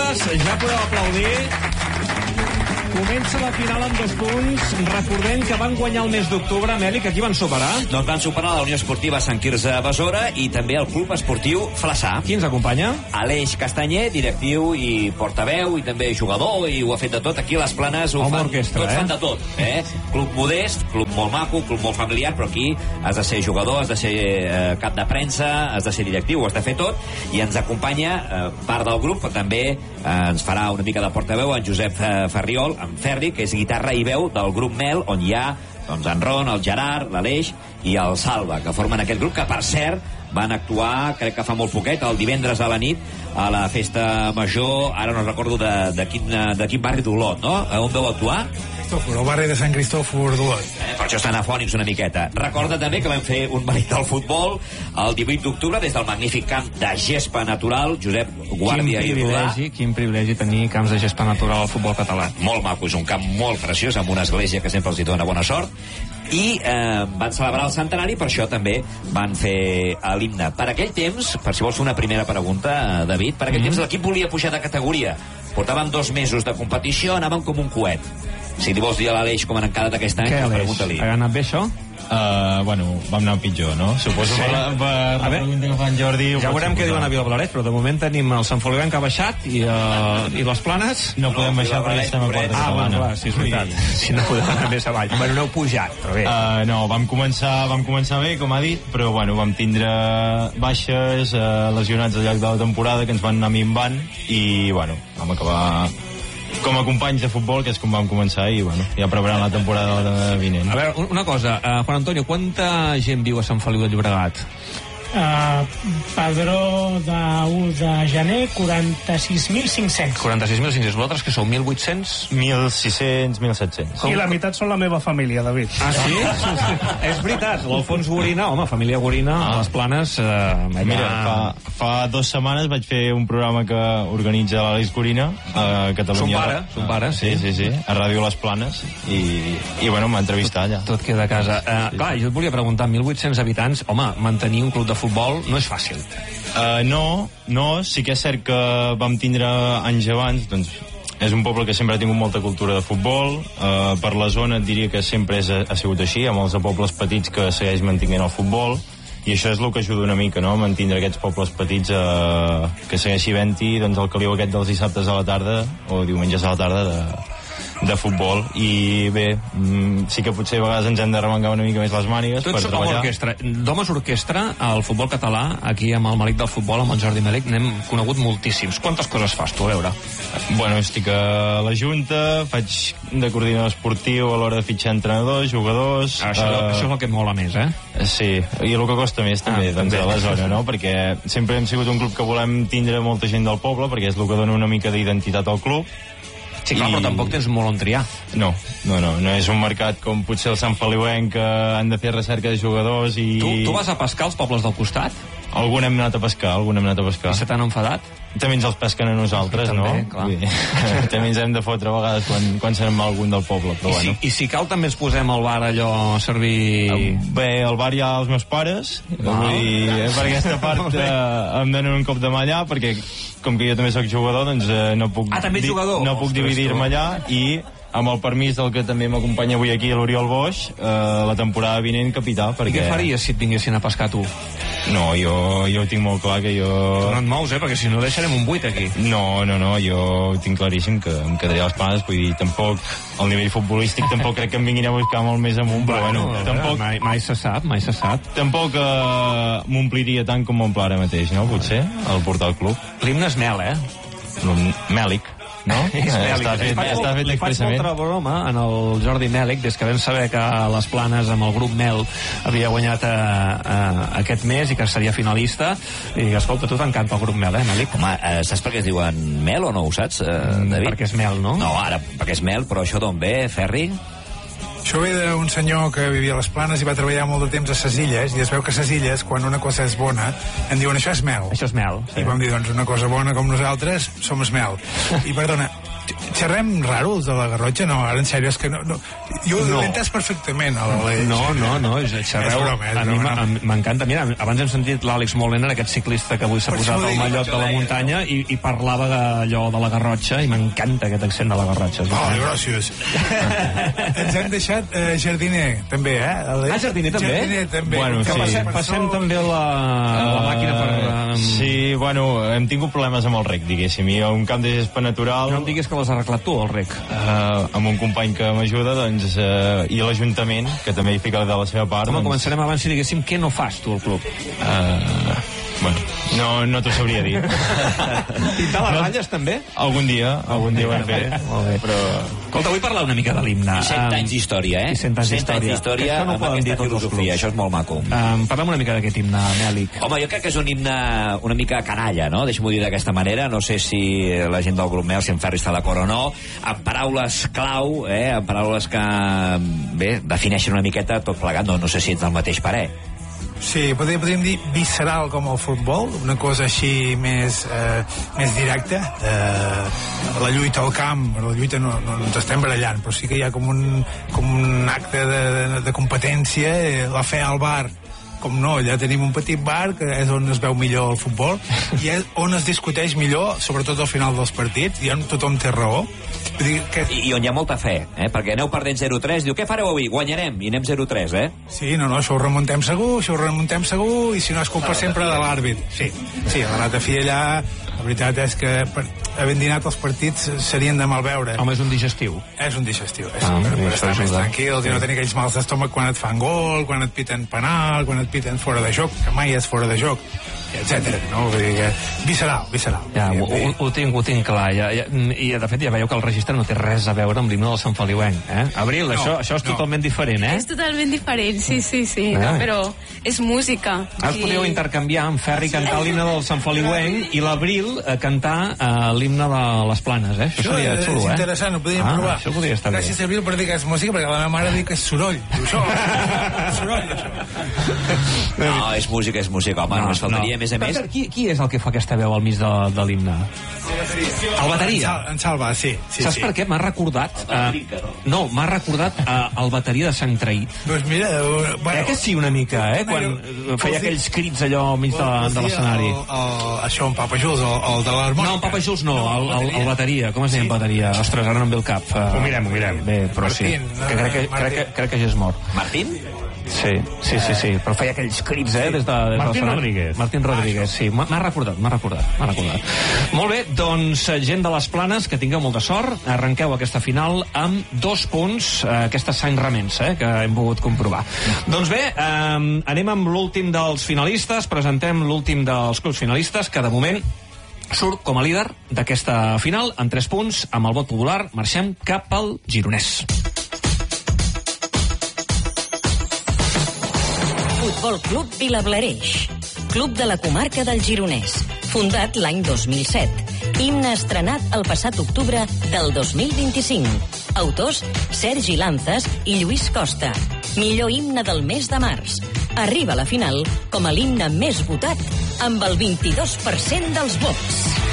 Aleshores, ja podeu aplaudir. Comença la final amb 2 punts. Recordem que van guanyar el mes d'octubre. Meli, que aquí van superar? Doncs van superar la Unió Esportiva Sant Quirze Besora i també el Club Esportiu Flaçà. Qui ens acompanya? Aleix Castanyer, directiu i portaveu i també jugador, i ho ha fet de tot. Aquí a les Planes ho fan, orquestra, tots fan de tot. Club modest, club molt maco, club molt familiar, però aquí has de ser jugador, has de ser cap de premsa, has de ser directiu, has de fer tot. I ens acompanya part del grup, també ens farà una mica de portaveu en Josep Ferriol, en Ferri, que és guitarra i veu del grup Mel, on hi ha doncs, en Ron, el Gerard, l'Aleix i el Salva, que formen aquest grup, que per cert van actuar, crec que fa molt poquet, el divendres a la nit, a la festa major, ara no recordo de quin barri d'Olot, no? On vau actuar? El barri de Sant Cristòfor d'Olot. Per això estan afònics una miqueta. Recorda també que vam fer un marit del futbol el 18 d'octubre des del magnífic camp de gespa natural, Josep Guàrdia i Rodà. Quin privilegi tenir camps de gespa natural al futbol català. Molt maco, és un camp molt preciós, amb una església que sempre els hi dona bona sort. I van celebrar el centenari, per això també van fer l'himne. Per aquell temps, per si vols fer una primera pregunta, David, per aquell temps l'equip volia pujar de categoria. Portàvem 2 mesos de competició, anàvem com un coet. Si li vols dir a l'Aleix com han encarat aquest any, pregunta-li. Ha anat bé això? Bueno, vam anar pitjor, no? Suposo per la pregunta que fa en Jordi... Ja veurem què diuen a Vilablareix, però de moment tenim el Sant Feliuenc que ha baixat i les Planes... No podem baixar perquè estem a quarta setmana. Bueno, clar, sí, és veritat. Si no podem anar més avall. Bueno, no heu pujat, però bé. No, vam començar bé, com ha dit, però bueno, vam tindre baixes, lesionats al llarg de la temporada que ens van anar minvant i, bueno, vam acabar com a companys de futbol, que és com vam començar, i bueno, ja preparant la temporada vinent. A veure, una cosa, Juan Antonio, quanta gent viu a Sant Feliu de Llobregat? Padró de 1 de gener, 46.500. 46.500. Vosaltres, que sou 1.800? 1.600, 1.700. I la meitat són la meva família, David. Ah, sí? És veritat, l'Alfons Gorina, home, família Gorina, a les Planes... Mira, fa 2 setmanes vaig fer un programa que organitza l'Aleix Gorina a Catalunya. Son pare, sí. Sí, a Ràdio Les Planes, i bueno, m'ha entrevistat allà. Tot queda a casa. Clar, jo et volia preguntar, 1.800 habitants, home, mantenir un club de futbol no és fàcil. No, sí que és cert que vam tindre anys abans, doncs és un poble que sempre ha tingut molta cultura de futbol, per la zona et diria que sempre ha sigut així, hi ha molts de pobles petits que segueix mantenint el futbol, i això és el que ajuda una mica, no?, mantindre aquests pobles petits que segueixi havent-hi doncs, el caliu aquest dels dissabtes a la tarda o diumenges a la tarda de futbol. I bé, sí que potser a vegades ens hem de remengar una mica més les mànigues per treballar. D'homes orquestra, al futbol català, aquí amb el Melic del futbol, amb el Jordi Melic, n'hem conegut moltíssims. Quantes coses fas tu, a veure? Bueno, estic a la Junta, faig de coordinador esportiu a l'hora de fitxar entrenadors, jugadors... Això és el que et mola més, eh? Sí, i el que costa més també, doncs, a la zona, no? Perquè sempre hem sigut un club que volem tindre molta gent del poble, perquè és el que dona una mica d'identitat al club. Sí, clar, però tampoc tens molt on triar. No és un mercat com potser el Sant Feliuenc, que han de fer recerca de jugadors i... Tu vas a pescar als pobles del costat? Algun hem anat a pescar. I se t'han enfadat? També ens els pesquen a nosaltres, també, no? Clar. També ens hem de fotre a vegades quan serem algun del poble, però bueno. I si cal també ens posem al bar allò a servir... Bé, al bar hi ha els meus pares, vull dir, per aquesta part em donen un cop de mà allà, perquè com que jo també sóc jugador, doncs no puc... també ets jugador? No puc dividir-me allà, i amb el permís del que també m'acompanya avui aquí, l'Oriol Boix, la temporada vinent capità, perquè... I què faries si et vinguessin a pescar tu? No, jo ho tinc molt clar, que jo... Tu no et mous, perquè si no deixarem un buit aquí. No, jo ho tinc claríssim, que em quedaré a les Planes, vull dir, tampoc, al nivell futbolístic, tampoc crec que em vinguin a buscar molt més amunt, però bueno, tampoc... Mai se sap. Tampoc m'ompliria tant com m'omple ara mateix, no?, potser, al portar el club. L'himne és Mel, eh? Mèlic. No? Està fet expressament. Faig molta broma en el Jordi Mèlic, des que vam saber que les Planes amb el grup Mel havia guanyat aquest mes i que seria finalista, i escolta, tu t'encanta el grup Mel, Mèlic? Home, saps per què es diuen Mel o no ho saps, David? Perquè és Mel, no? No, ara, perquè és Mel, però això d'on ve, Ferri? Això ve d'un senyor que vivia a les Planes i va treballar molt de temps a ses Illes, i es veu que a ses Illes, quan una cosa és bona, en diuen això és mel. Això és mel, sí. I vam dir, doncs, una cosa bona com nosaltres som mel. I perdona, Xerrem raro, els de la Garrotxa? No, ara en sèrio, és que no. Jo ho he entès perfectament. No, xerreu. A mi m'encanta. Mira, abans hem sentit l'Àlex Moliner, aquest ciclista que avui s'ha posat al mallot de la muntanya i parlava allò de la Garrotxa, i m'encanta aquest accent de la Garrotxa. Gràcies. Ens hem deixat Jardiner, també, Jardiner també? Jardiner també. Bueno, sí. Passem també la màquina per... Sí, bueno, hem tingut problemes amb el rec, diguéssim, i un camp de gespa natural... No em diguis que l'has arreglat tu, el rec. Amb un company que m'ajuda, doncs, i l'Ajuntament, que també hi fica de la seva part... Home, començarem abans si diguéssim què no fas tu al club. Bueno, no t'ho sabria dir. Pintar les ratlles, també? Algun dia ho hem fet. Molt bé. Però... Escolta, vull parlar una mica de l'himne. I 100 anys d'història, I 100 anys d'història no amb aquesta filosofia. Això és molt maco. Parlem una mica d'aquest himne, Mèlic. Home, jo crec que és un himne una mica canalla, no? Deixa'm-ho dir d'aquesta manera. No sé si la gent del grup Mel, si en Ferri està d'acord o no. Amb paraules clau, amb paraules que, bé, defineixen una miqueta tot plegat. No sé si ets del mateix parer. Sí, podríem dir visceral com el futbol, una cosa així més directa. La lluita al camp, la lluita no ens estem barallant, però sí que hi ha com un acte de competència, la fe al bar. Com no, ja tenim un petit bar que és on es veu millor el futbol i és on es discuteix millor, sobretot al final dels partits, i on tothom té raó. I on hi ha molta fe, perquè aneu perdent 0-3, diu, què fareu avui? Guanyarem, i anem 0-3, Sí, no, això ho remuntem segur, i si no és culpa sempre de l'àrbit. Sí, la ratafia allà, la veritat és que havent dinat els partits serien de mal veure. Home, és un digestiu. És un digestiu, per estar més tranquils i no tenir aquells mals d'estómac quan et fan gol, quan et piten penal, quan et piten fora de joc, que mai és fora de joc, etcètera, no? Vull dir que visceral. Ja, ho tinc clar. I, de fet, ja veieu que el registre no té res a veure amb l'himne del Sant Feliuenc, Abril, això és totalment diferent, És totalment diferent, sí. No, però és música. Us podríeu intercanviar amb Ferri cantar l'himne del Sant Feliuenc i l'Abril cantar l'himne de les Planes, Això seria xulo, és interessant, ho podríem provar. Això podria estar bé. Gràcies, Abril, per dir que és música, perquè la meva mare diu que és soroll. Diu, això, soroll, això. No, és música, home, no es faltaria, a més. Qui és el que fa aquesta veu al mig de l'himne? El bateria. En Salva, sí. Saps per què? M'ha recordat... m'ha recordat el bateria de Sant Traït. Doncs mira... que sí, una mica, quan feia aquells crits allò al mig de l'escenari. Això, en Papa Jules, el de l'harmònica. No, en Papa Jules no, el bateria. Com es deia en bateria? Ostres, ara no em ve el cap. Ho mirem. Bé, però sí. Crec que ja és mort. Martín? Sí, però feia aquells crits, des de Martín Rodríguez, sí, m'ha recordat. Molt bé, doncs, gent de les Planes, que tingueu molta sort, arrenqueu aquesta final amb 2 punts, aquesta sang remensa, que hem pogut comprovar. Doncs bé, anem amb l'últim dels finalistes, presentem l'últim dels clubs finalistes, que de moment surt com a líder d'aquesta final, amb 3 punts, amb el vot popular, marxem cap al Gironès. Futbol Club Vilablareix, club de la comarca del Gironès, fundat l'any 2007. Himne estrenat el passat octubre del 2025. Autors Sergi Lanzas i Lluís Costa. Millor himne del mes de març. Arriba a la final com a l'himne més votat amb el 22% dels vots.